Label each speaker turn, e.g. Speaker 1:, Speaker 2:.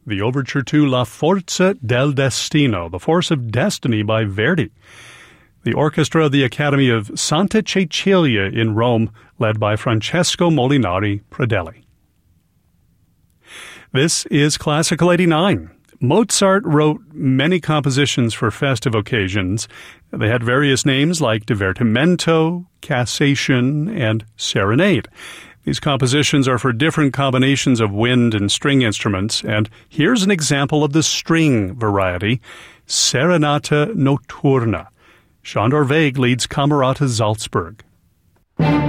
Speaker 1: the overture to La Forza del Destino, The Force of Destiny by Verdi. The orchestra of the Academy of Santa Cecilia in Rome, led by Francesco Molinari Pradelli. This is Classical 89. Mozart wrote many compositions for festive occasions. They had various names like Divertimento, Cassation, and Serenade. These compositions are for different combinations of wind and string instruments, and here's an example of the string variety, Serenata Notturna. Sándor Vég leads Camerata Salzburg.